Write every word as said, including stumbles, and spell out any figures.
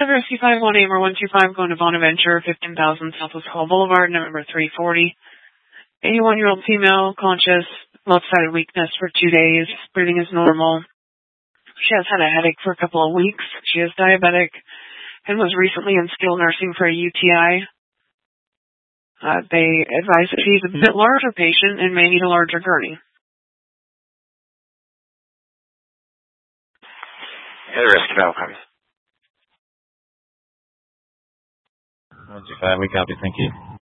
Rescue five one Amer one two five going to Bonaventure, fifteen thousand Southwest Hall Boulevard, number three forty. eighty-one-year-old female, conscious, left-sided weakness for two days. Breathing is normal. She has had a headache for a couple of weeks. She is diabetic and was recently in skilled nursing for a U T I. Uh, they advise that she's a bit larger patient and may need a larger gurney. Hey, Rescue five one. one two five, we copy, thank you.